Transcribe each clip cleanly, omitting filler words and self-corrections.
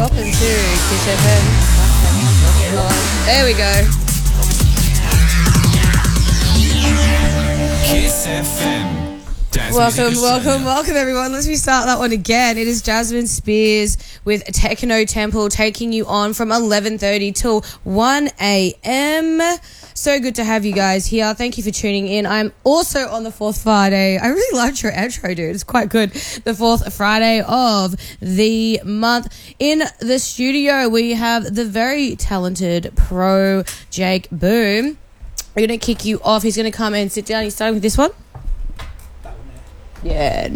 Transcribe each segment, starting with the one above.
welcome to Kiss FM. There we go. Kiss FM. Welcome everyone. Let's restart that one again. It is Jasmine Spears with Techno Temple taking you on from 11:30 till 1 a.m. So good to have you guys here. Thank you for tuning in. I'm also on the fourth Friday. I really liked your intro, dude. It's quite good. The fourth Friday of the month. In the studio, we have the very talented pro Jake Boom. We're going to kick you off. He's going to come and sit down. He's starting with this one. Yeah,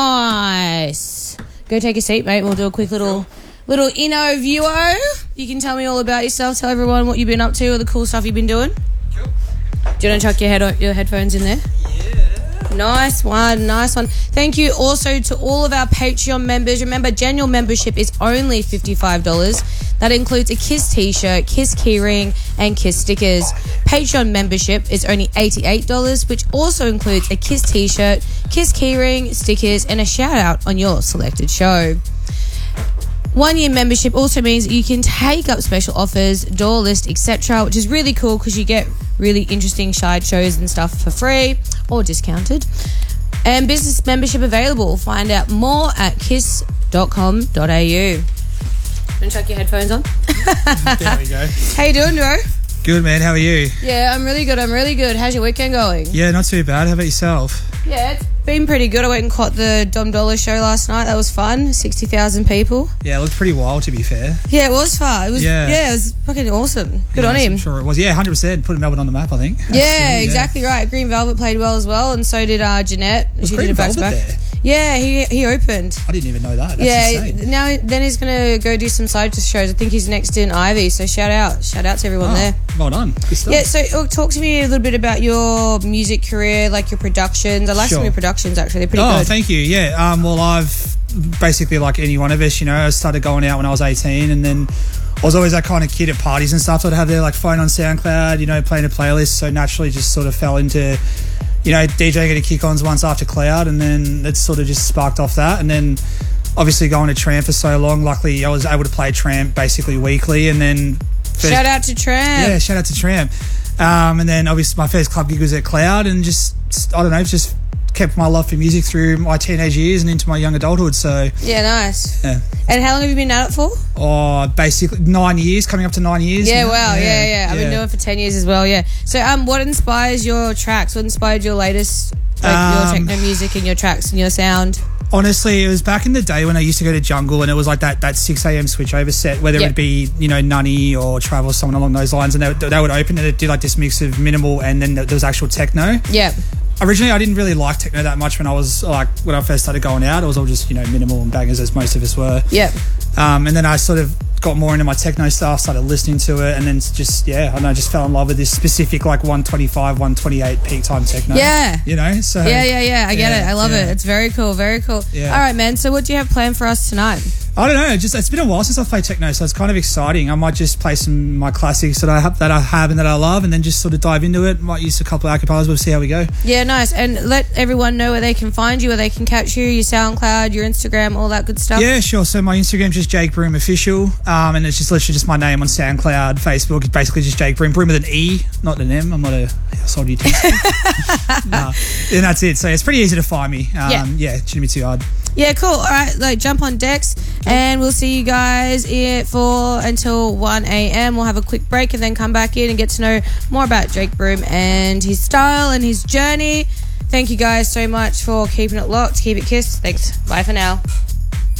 nice. Go take a seat, mate. We'll do a quick little interview. You can tell me all about yourself. Tell everyone what you've been up to or the cool stuff you've been doing. Cool. Do you want to chuck your headphones in there? Yeah. Nice one. Thank you also to all of our Patreon members. Remember, general membership is only $55. That includes a Kiss t-shirt, Kiss keyring, and Kiss stickers. Patreon membership is only $88, which also includes a Kiss t-shirt, Kiss keyring, stickers, and a shout-out on your selected show. 1 year membership also means you can take up special offers, door list, etc., which is really cool because you get really interesting side shows and stuff for free or discounted. And business membership available. Find out more at kiss.com.au. Want to chuck your headphones on? There we go. How you doing, bro? Good, man. How are you? Yeah, I'm really good. How's your weekend going? Yeah, not too bad. How about yourself? Yeah, it's been pretty good. I went and caught the Dom Dollar show last night. That was fun. 60,000 people. Yeah, it looked pretty wild, to be fair. Yeah, it was fun. It was, Yeah. it was fucking awesome. Good on him. I'm sure it was. Yeah, 100%. Put Melbourne on the map, I think. Yeah, Absolutely, exactly right. Green Velvet played well as well, and so did Jeanette. Was She Green did a Velvet back-to-back. there? Yeah, he opened. I didn't even know that. That's Yeah, insane. then he's gonna go do some side shows. I think he's next in Ivy. So shout out to everyone there. Well done. Good stuff. Yeah, so talk to me a little bit about your music career, like your productions. I like some of your productions actually. They're pretty Oh, good. thank you. Yeah. Well, I've basically, like any one of us, I started going out when I was 18, and then I was always that kind of kid at parties and stuff. So I'd have their phone on SoundCloud, playing a playlist. So naturally, just sort of fell into DJing at a kick-ons once after Cloud, and then it sort of just sparked off that. And then obviously going to Tramp for so long, luckily I was able to play Tramp basically weekly. And then shout out to Tramp. Yeah, shout out to Tramp. And then obviously my first club gig was at Cloud, and just kept my love for music through my teenage years and into my young adulthood. So yeah, nice. Yeah. And how long have you been at it for? Oh, basically 9 years, coming up to 9 years. Yeah, wow, yeah. I've been doing it for 10 years as well, yeah. So what inspires your tracks? What inspired your latest, your techno music and your tracks and your sound? Honestly, it was back in the day when I used to go to Jungle, and it was like that 6 a.m. switchover set, whether it would be, Nunny or Travel, someone along those lines, and they would open and it'd do this mix of minimal, and then there was actual techno. Yeah. Originally, I didn't really like techno that much when I first started going out. It was all just, minimal and bangers, as most of us were. Yeah. And then I sort of got more into my techno stuff, started listening to it, and then just fell in love with this specific 125, 128 peak time techno. Yeah. So. Yeah. I get it. I love it. It's very cool. Very cool. Yeah. All right, man. So what do you have planned for us tonight? I don't know. It's been a while since I've played techno, so it's kind of exciting. I might just play some of my classics that I have and that I love, and then just sort of dive into it. Might use a couple of acapellas. We'll see how we go. Yeah, nice. And let everyone know where they can find you, where they can catch you, your SoundCloud, your Instagram, all that good stuff. Yeah, sure. So my Instagram's just Jake Broom Official, and it's just literally just my name on SoundCloud, Facebook. It's basically just Jake Broom. Broom with an E, not an M. I'm not a household utensil. And that's it. So it's pretty easy to find me. Yeah, it shouldn't be too hard. Yeah, cool. All right, jump on decks, and we'll see you guys until 1 a.m. We'll have a quick break and then come back in and get to know more about Jake Broom and his style and his journey. Thank you guys so much for keeping it locked. Keep it kissed. Thanks. Bye for now.